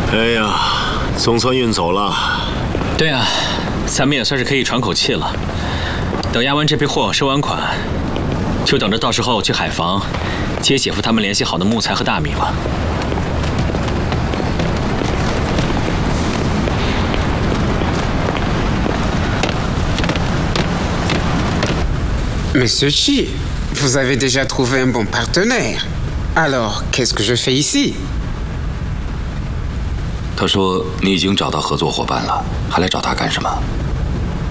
哎呀，总算运走了。 对啊，咱们也算是可以喘口气了。等押完这批货，收完款，就等着到时候去海防接姐夫他们联系好的木材和大米了。 Monsieur Chi, vous avez déjà trouvé un bon partenaire. Alors, qu'est-ce que je fais ici? 他说你已经找到合作伙伴了，还来找他干什么？